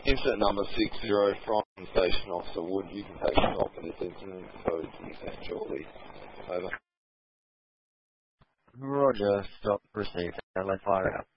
Incident number 60 from Station Officer Wood. You can take stock of this incident, code to be sent shortly. Over. Roger, stop, proceed. Let's fire out.